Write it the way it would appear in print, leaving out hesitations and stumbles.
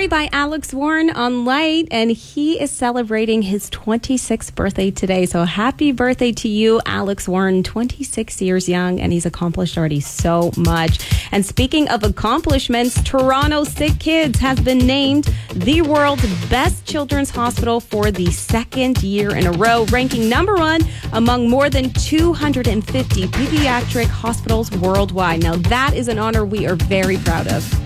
Story by Alex Warren on Light, and he is celebrating his 26th birthday today. So happy birthday to you, Alex Warren, 26 years young, and he's accomplished already so much. And speaking of accomplishments, Toronto Sick Kids has been named the world's best children's hospital for the second year in a row, ranking number one among more than 250 pediatric hospitals worldwide. Now that is an honor we are very proud of.